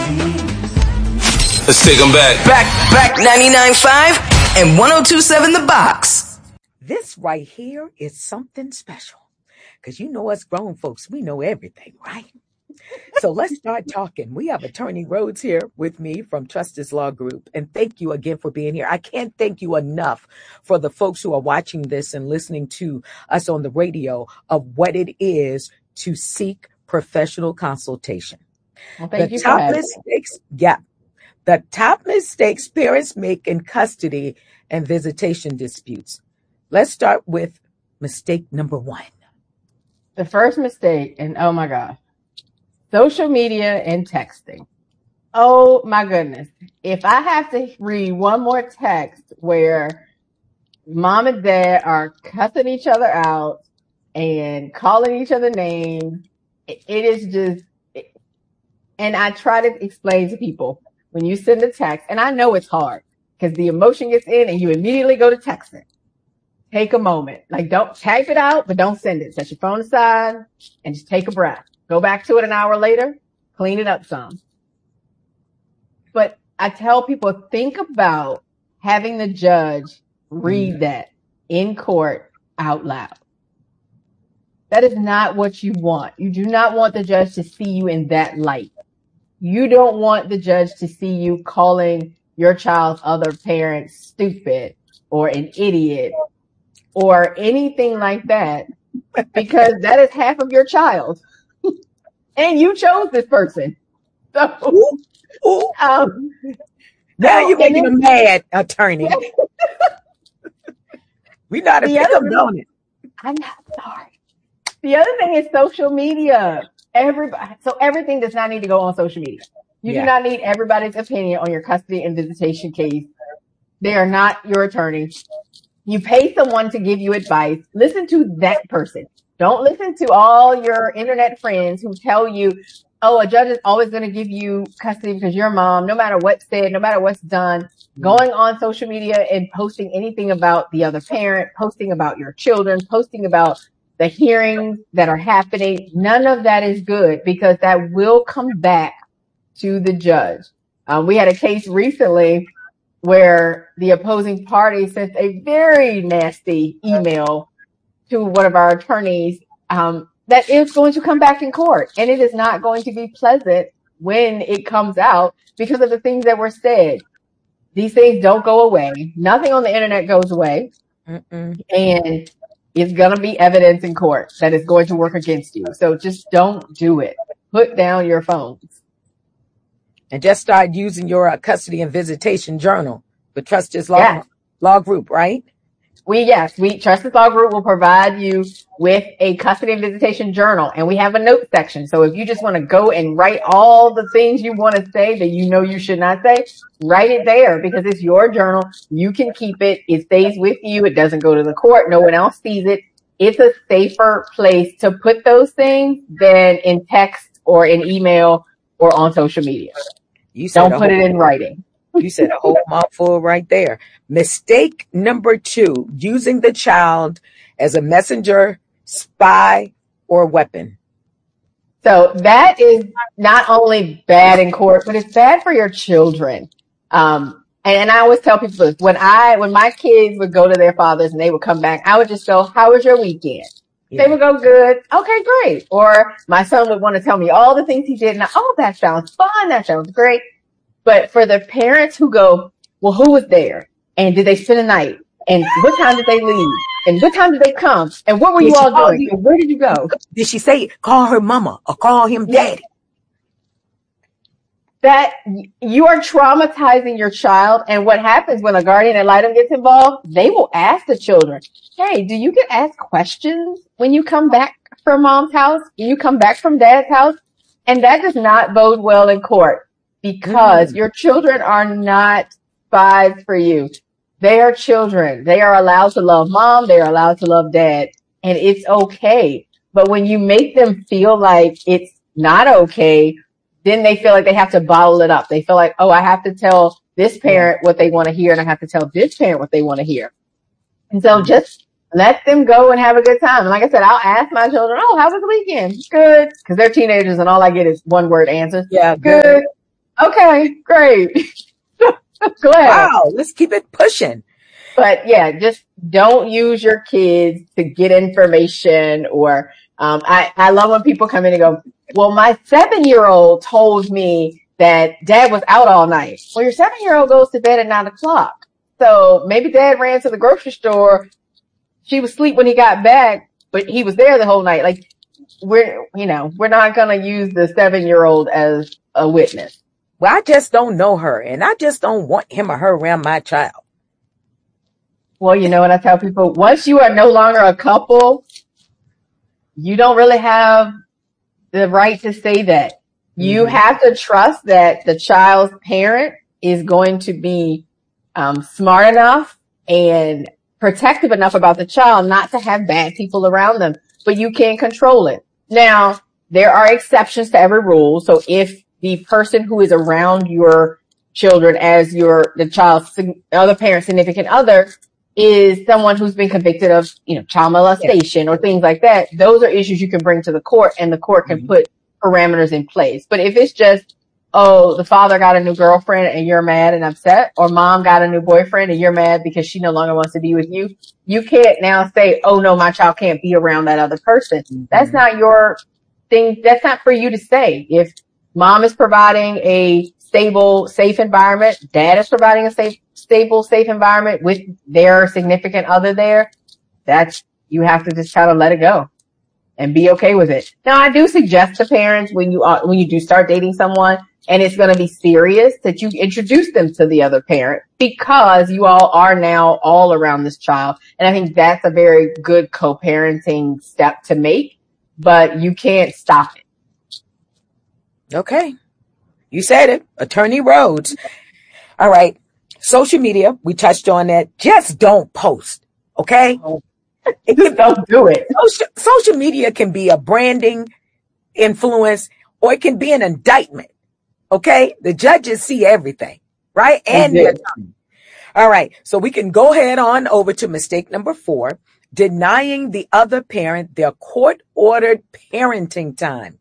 Let's take them back. Back 99.5 and 102.7 The Box. This right here is something special. Because you know us grown folks, we know everything, right? So let's start talking. We have Attorney Rhodes here with me from Trustees Law Group. And thank you again for being here. I can't thank you enough for the folks who are watching this and listening to us on the radio of what it is to seek professional consultation. Well, thank you for having me. The top mistakes parents make in custody and visitation disputes. Let's start with mistake number one. The first mistake, and oh my gosh, social media and texting. Oh my goodness. If I have to read one more text where mom and dad are cussing each other out and calling each other names, it is just, and I try to explain to people when you send a text, and I know it's hard because the emotion gets in and you immediately go to texting. Take a moment. Like, don't type it out, but don't send it. Set your phone aside and just take a breath. Go back to it an hour later, clean it up some. But I tell people, think about having the judge read that in court out loud. That is not what you want. You do not want the judge to see you in that light. You don't want the judge to see you calling your child's other parent stupid or an idiot or anything like that, because that is half of your child. And you chose this person. So, now you're making them mad, attorney. We not a victim, don't it? I'm not sorry. The other thing is social media. So everything does not need to go on social media. You do not need everybody's opinion on your custody and visitation case. They are not your attorney. You pay someone to give you advice. Listen to that person. Don't listen to all your internet friends who tell you, oh, a judge is always going to give you custody because you're a mom, no matter what's said, no matter what's done. Going on social media and posting anything about the other parent, posting about your children, posting about the hearings that are happening. None of that is good because that will come back to the judge. We had a case recently where the opposing party sent a very nasty email to one of our attorneys that is going to come back in court. And it is not going to be pleasant when it comes out because of the things that were said. These things don't go away. Nothing on the internet goes away. And it's going to be evidence in court that is going to work against you. So just don't do it. Put down your phones. And just start using your custody and visitation journal with Trustees Law Group, right? Trustees Law Group will provide you with a custody and visitation journal, and we have a note section. So if you just want to go and write all the things you want to say that you know you should not say, write it there because it's your journal. You can keep it. It stays with you. It doesn't go to the court. No one else sees it. It's a safer place to put those things than in text or in email or on social media. Don't put it in writing. You said a whole mouthful right there. Mistake number 2, using the child as a messenger, spy, or weapon. So that is not only bad in court, but it's bad for your children. And I always tell people this, when my kids would go to their fathers and they would come back, I would just go, how was your weekend? Yeah. They would go, good. Okay, great. Or my son would want to tell me all the things he did. And that sounds fun. That sounds great. But for the parents who go, well, who was there? And did they spend the night? And what time did they leave? And what time did they come? And what were you all doing? And where did you go? Did she say, call her mama or call him daddy? That you are traumatizing your child. And what happens when a guardian ad litem gets involved, they will ask the children, hey, do you get asked questions when you come back from mom's house? When you come back from dad's house? And that does not bode well in court. Because your children are not spies for you. They are children. They are allowed to love mom. They are allowed to love dad. And it's okay. But when you make them feel like it's not okay, then they feel like they have to bottle it up. They feel like, oh, I have to tell this parent what they want to hear and I have to tell this parent what they want to hear. And so just let them go and have a good time. And like I said, I'll ask my children, oh, how was the weekend? Good. Because they're teenagers and all I get is one word answers. Yeah. Good. Okay, great. Glad. Wow, let's keep it pushing. But yeah, just don't use your kids to get information or, I love when people come in and go, well, my 7-year-old told me that dad was out all night. Well, your 7-year-old goes to bed at 9:00. So maybe dad ran to the grocery store. She was asleep when he got back, but he was there the whole night. Like, we're not going to use the 7-year-old as a witness. Well, I just don't know her, and I just don't want him or her around my child. Well, you know what I tell people? Once you are no longer a couple, you don't really have the right to say that. You have to trust that the child's parent is going to be smart enough and protective enough about the child not to have bad people around them, but you can't control it. Now, there are exceptions to every rule. So if the person who is around your children as the child's other parent's significant other is someone who's been convicted of, child molestation or things like that, those are issues you can bring to the court, and the court can put parameters in place. But if it's just, oh, the father got a new girlfriend and you're mad and upset, or mom got a new boyfriend and you're mad because she no longer wants to be with you, you can't now say, oh no, my child can't be around that other person. That's not your thing. That's not for you to say. If mom is providing a stable, safe environment, dad is providing a stable, safe environment with their significant other there, you have to just kind of let it go and be okay with it. Now, I do suggest to parents when you do start dating someone and it's going to be serious, that you introduce them to the other parent, because you all are now all around this child. And I think that's a very good co-parenting step to make, but you can't stop it. Okay. You said it. Attorney Rhodes. All right. Social media, we touched on that. Just don't post. Okay? Don't do it. Social media can be a branding influence, or it can be an indictment. Okay? The judges see everything, right? And all right. So we can go ahead on over to mistake number 4, denying the other parent their court-ordered parenting time.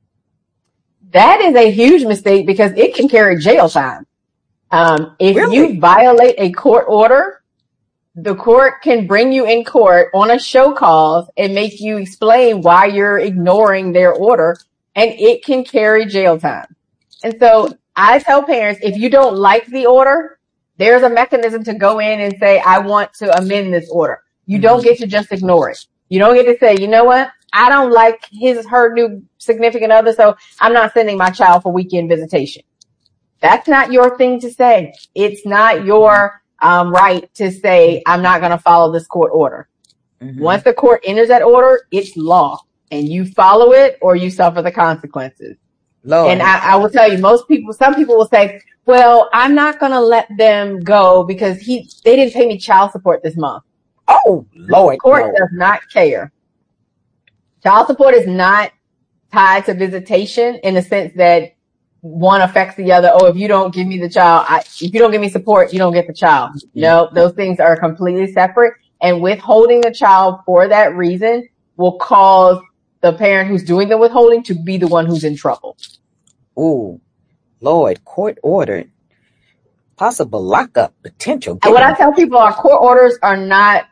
That is a huge mistake because it can carry jail time. If you violate a court order, the court can bring you in court on a show cause and make you explain why you're ignoring their order, and it can carry jail time. And so I tell parents, if you don't like the order, there's a mechanism to go in and say, I want to amend this order. You don't get to just ignore it. You don't get to say, you know what? I don't like her new significant other, so I'm not sending my child for weekend visitation. That's not your thing to say. It's not your right to say, I'm not going to follow this court order. Once the court enters that order, it's law, and you follow it or you suffer the consequences. Lord. And I will tell you, some people will say, well, I'm not going to let them go because they didn't pay me child support this month. Oh, Lord. The court does not care. Child support is not tied to visitation in the sense that one affects the other. Oh, if you don't give me the child, if you don't give me support, you don't get the child. No, those things are completely separate. And withholding the child for that reason will cause the parent who's doing the withholding to be the one who's in trouble. Oh, Lord, court ordered. Possible lockup potential. And what I tell people are court orders are not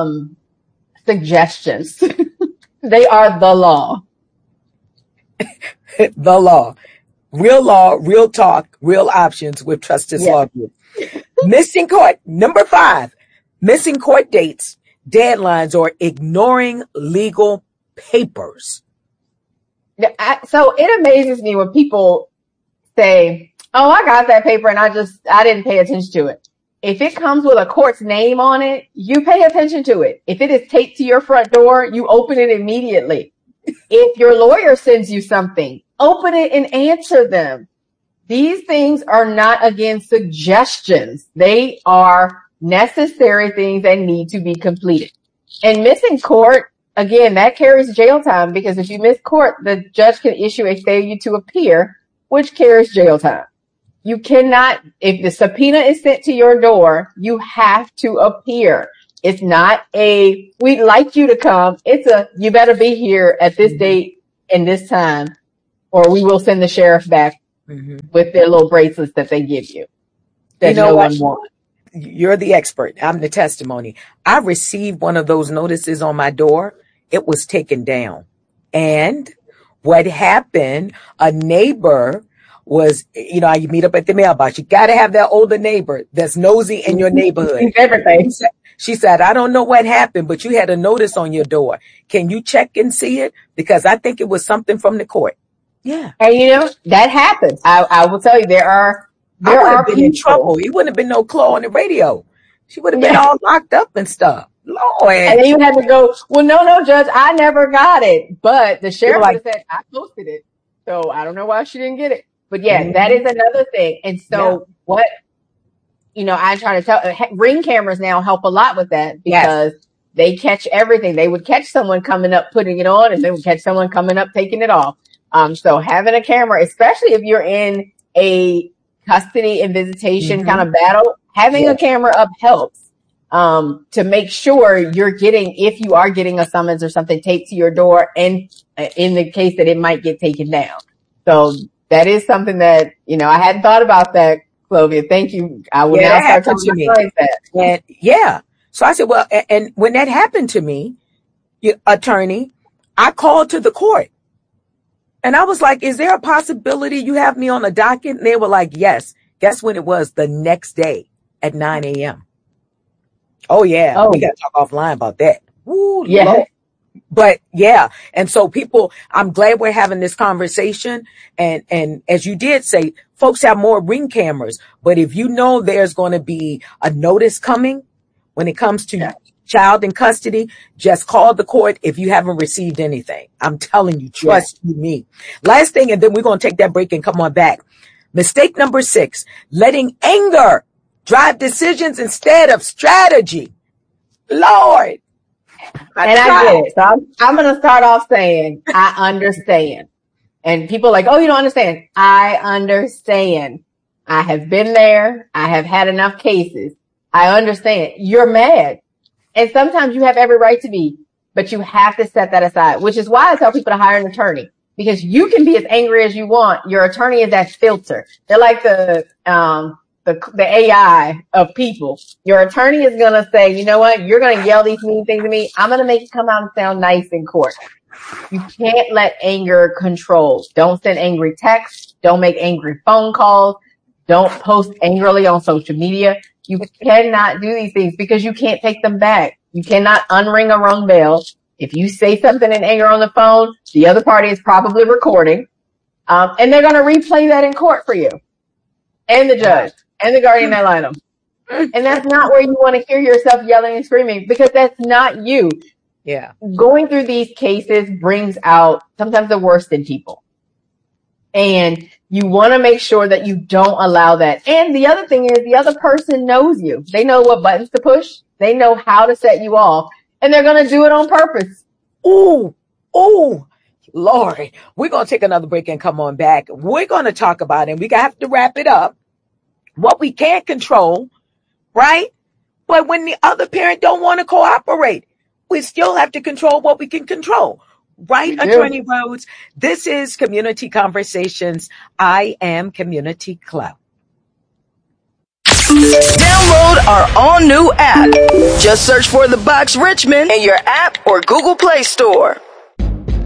suggestions. They are the law. The law. Real talk, real options with Trusted Law Group. Missing court. Number 5, missing court dates, deadlines, or ignoring legal papers. So it amazes me when people say, oh, I got that paper and I didn't pay attention to it. If it comes with a court's name on it, you pay attention to it. If it is taped to your front door, you open it immediately. If your lawyer sends you something, open it and answer them. These things are not, again, suggestions. They are necessary things that need to be completed. And missing court, again, that carries jail time, because if you miss court, the judge can issue a failure to appear, which carries jail time. You cannot, if the subpoena is sent to your door, you have to appear. It's not we'd like you to come. It's you better be here at this date and this time, or we will send the sheriff back with their little bracelets that they give you that no one wants. You're the expert. I'm the testimony. I received one of those notices on my door. It was taken down. And what happened, a neighbor was, you know, you meet up at the mailbox. You got to have that older neighbor that's nosy in your neighborhood. Everything. She said, I don't know what happened, but you had a notice on your door. Can you check and see it? Because I think it was something from the court. Yeah. And you know, that happens. I will tell you, there are been in trouble. He wouldn't have been no Chloe on the radio. She would have been all locked up and stuff. Lord. And then you had to go, well, no, Judge, I never got it. But the sheriff would have said, I posted it. So I don't know why she didn't get it. But yeah, that is another thing. And so what, you know, I try to tell, Ring cameras now help a lot with that because they catch everything. They would catch someone coming up, putting it on, and they would catch someone coming up, taking it off. So having a camera, especially if you're in a custody and visitation kind of battle, having a camera up helps to make sure you're getting, if you are getting a summons or something taped to your door, and in the case that it might get taken down. So that is something that, you know, I hadn't thought about that, Clovia. Thank you. I will now start telling my clients that. And so I said, well, and when that happened to me, attorney, I called to the court. And I was like, is there a possibility you have me on a docket? And they were like, yes. Guess when it was? The next day at 9 a.m. Oh, yeah. We got to talk offline about that. Woo, Lord. But yeah. And so people, I'm glad we're having this conversation. And as you did say, folks have more Ring cameras. But if you know there's going to be a notice coming when it comes to child in custody, just call the court if you haven't received anything. I'm telling you, trust me. Last thing, and then we're going to take that break and come on back. Mistake number 6, letting anger drive decisions instead of strategy. Lord. I get it. So I'm going to start off saying, I understand. And people are like, oh, you don't understand. I understand. I have been there. I have had enough cases. I understand. You're mad. And sometimes you have every right to be, but you have to set that aside, which is why I tell people to hire an attorney, because you can be as angry as you want. Your attorney is that filter. They're like the AI of people. Your attorney is going to say, you know what? You're going to yell these mean things at me. I'm going to make you come out and sound nice in court. You can't let anger control. Don't send angry texts. Don't make angry phone calls. Don't post angrily on social media. You cannot do these things because you can't take them back. You cannot unring a rung bell. If you say something in anger on the phone, the other party is probably recording. And they're going to replay that in court for you. And the judge and the guardian ad litem. And that's not where you want to hear yourself yelling and screaming, because that's not you. Yeah. Going through these cases brings out sometimes the worst in people. And you want to make sure that you don't allow that. And the other thing is the other person knows you. They know what buttons to push. They know how to set you off, and they're going to do it on purpose. Ooh, Lord, we're going to take another break and come on back. We're going to talk about it. And we have to wrap it up. What we can't control, right? But when the other parent don't want to cooperate, we still have to control what we can control. Right, Attorney Rhodes? This is Community Conversations. I am Community Club. Download our all-new app. Just search for The Box Richmond in your app or Google Play Store.